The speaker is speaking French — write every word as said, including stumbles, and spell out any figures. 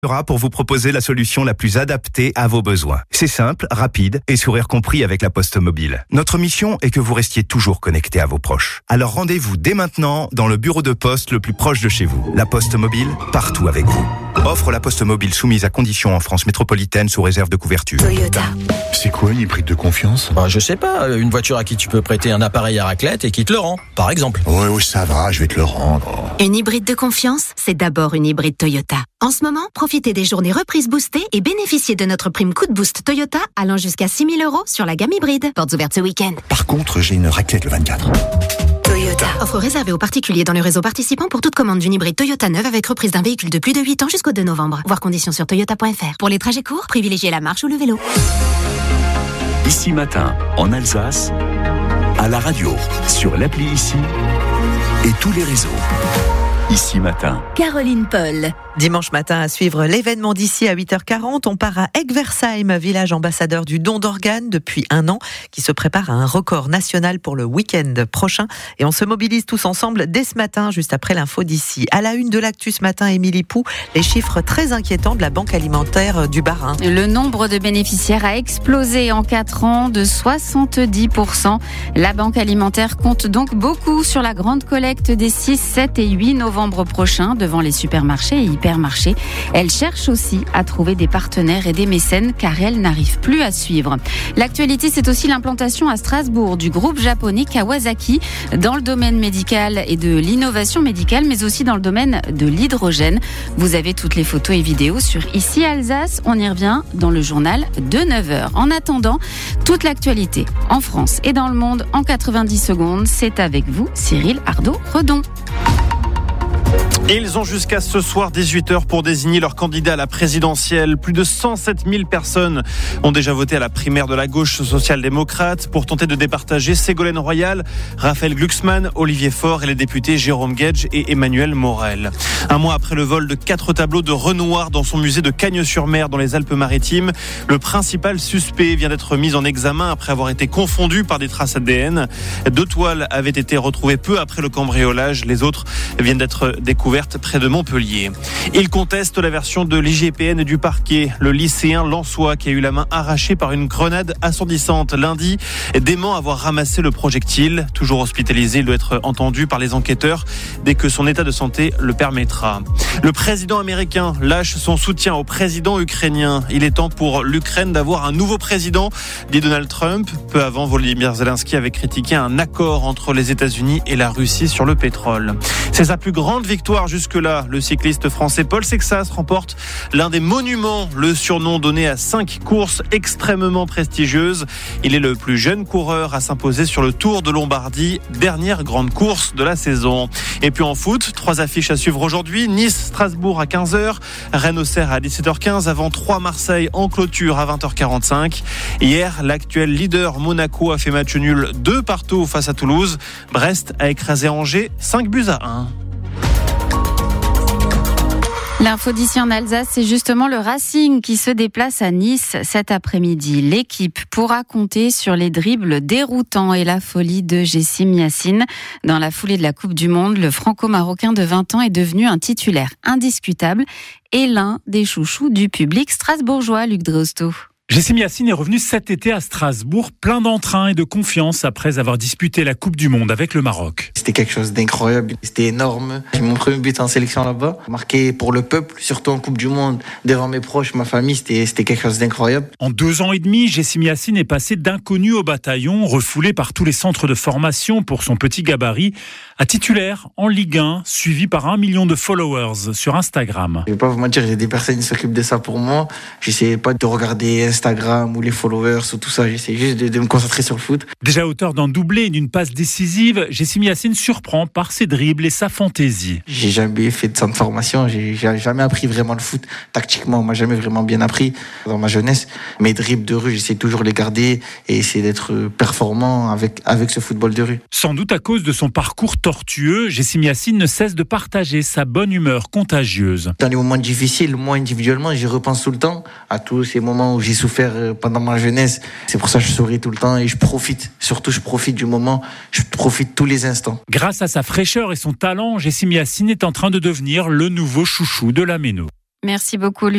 sera pour vous proposer la solution la plus adaptée à vos besoins. C'est simple, rapide et sourire compris avec la Poste Mobile. Notre mission est que vous restiez toujours connecté à vos proches. Alors rendez-vous dès maintenant dans le bureau de poste le plus proche de chez vous. La Poste Mobile, partout avec vous. Offre la Poste Mobile soumise à conditions en France métropolitaine sous réserve de couverture. Toyota. C'est quoi une hybride de confiance ? Bah, je sais pas, une voiture à qui tu peux prêter un appareil à raclette et qui te le rend, par exemple. Ouais, ouais, ça va, je vais te le rendre. Une hybride de confiance, c'est d'abord une hybride Toyota. En ce moment, profitez des journées reprises boostées et bénéficiez de notre prime coup de boost Toyota allant jusqu'à six mille euros sur la gamme hybride. Portes ouvertes ce week-end. Par contre, j'ai une raclette le vingt-quatre. Toyota. Offre réservée aux particuliers dans le réseau participant pour toute commande d'une hybride Toyota neuve avec reprise d'un véhicule de plus de huit ans jusqu'au deux novembre. Voir conditions sur toyota point f r. Pour les trajets courts, privilégiez la marche ou le vélo. Ici Matin, en Alsace, à la radio, sur l'appli Ici et tous les réseaux. Ici Matin. Caroline Paul. Dimanche matin, à suivre l'événement d'ici à huit heures quarante, on part à Egversheim, village ambassadeur du don d'organes depuis un an, qui se prépare à un record national pour le week-end prochain. Et on se mobilise tous ensemble dès ce matin, juste après l'info d'ici. À la une de l'actu ce matin, Émilie Pou, les chiffres très inquiétants de la Banque alimentaire du Bas-Rhin. Le nombre de bénéficiaires a explosé en quatre ans de soixante-dix pour cent. La Banque alimentaire compte donc beaucoup sur la grande collecte des six, sept et huit novembre prochains devant les supermarchés et hypermarchés. Elle cherche aussi à trouver des partenaires et des mécènes car elle n'arrive plus à suivre. L'actualité, c'est aussi l'implantation à Strasbourg du groupe japonais Kawasaki dans le domaine médical et de l'innovation médicale, mais aussi dans le domaine de l'hydrogène. Vous avez toutes les photos et vidéos sur Ici Alsace. On y revient dans le journal de neuf heures. En attendant, toute l'actualité en France et dans le monde en quatre-vingt-dix secondes, c'est avec vous, Cyril Ardo-Redon. Et ils ont jusqu'à ce soir dix-huit heures pour désigner leur candidat à la présidentielle. Plus de cent sept mille personnes ont déjà voté à la primaire de la gauche social-démocrate pour tenter de départager Ségolène Royal, Raphaël Glucksmann, Olivier Faure et les députés Jérôme Guedj et Emmanuel Morel. Un mois après le vol de quatre tableaux de Renoir dans son musée de Cagnes-sur-Mer dans les Alpes-Maritimes, le principal suspect vient d'être mis en examen après avoir été confondu par des traces A D N. Deux toiles avaient été retrouvées peu après le cambriolage. Les autres viennent d'être découvertes près de Montpellier. Il conteste la version de l'I G P N et du parquet. Le lycéen lensois qui a eu la main arrachée par une grenade assourdissante lundi dément avoir ramassé le projectile. Toujours hospitalisé, il doit être entendu par les enquêteurs dès que son état de santé le permettra. Le président américain lâche son soutien au président ukrainien. Il est temps pour l'Ukraine d'avoir un nouveau président, dit Donald Trump. Peu avant, Volodymyr Zelensky avait critiqué un accord entre les États-Unis et la Russie sur le pétrole. C'est sa plus grande victoire jusque-là. Le cycliste français Paul Sexas remporte l'un des monuments, le surnom donné à cinq courses extrêmement prestigieuses. Il est le plus jeune coureur à s'imposer sur le Tour de Lombardie, dernière grande course de la saison. Et puis en foot, trois affiches à suivre aujourd'hui. Nice, Strasbourg à quinze heures, Rennes-Auxerre à dix-sept heures quinze, avant trois Marseille en clôture à vingt heures quarante-cinq. Hier, l'actuel leader Monaco a fait match nul deux partout face à Toulouse. Brest a écrasé Angers cinq buts à un. L'info d'ici en Alsace, c'est justement le Racing qui se déplace à Nice cet après-midi. L'équipe pourra compter sur les dribbles déroutants et la folie de Jessim Yassin. Dans la foulée de la Coupe du Monde, le franco-marocain de vingt ans est devenu un titulaire indiscutable et l'un des chouchous du public strasbourgeois, Luc Drosto. Jessim Yassin est revenu cet été à Strasbourg, plein d'entrain et de confiance après avoir disputé la Coupe du Monde avec le Maroc. C'était quelque chose d'incroyable, c'était énorme. J'ai mon premier but en sélection là-bas, marqué pour le peuple, surtout en Coupe du Monde, devant mes proches, ma famille, c'était, c'était quelque chose d'incroyable. En deux ans et demi, Jessim Yassin est passé d'inconnu au bataillon, refoulé par tous les centres de formation pour son petit gabarit, à titulaire en Ligue un, suivi par un million de followers sur Instagram. Je vais pas vous mentir, j'ai des personnes qui s'occupent de ça pour moi. J'essayais pas de regarder Instagram ou les followers ou tout ça, j'essayais juste de, de me concentrer sur le foot. Déjà auteur d'un doublé et d'une passe décisive, Jessim Yassin surprend par ses dribbles et sa fantaisie. J'ai jamais fait de centre de formation, j'ai, j'ai jamais appris vraiment le foot tactiquement, on m'a jamais vraiment bien appris dans ma jeunesse. Mes dribbles de rue, j'essaie toujours de les garder et essayer d'être performant avec, avec ce football de rue. Sans doute à cause de son parcours tortueux, Jessim Yassin ne cesse de partager sa bonne humeur contagieuse. Dans les moments difficiles, moi individuellement, j'y repense tout le temps à tous ces moments où j'ai souffert pendant ma jeunesse. C'est pour ça que je souris tout le temps et je profite. Surtout, je profite du moment, je profite tous les instants. Grâce à sa fraîcheur et son talent, Jessim Yassin est en train de devenir le nouveau chouchou de la Méno. Merci beaucoup, Luc.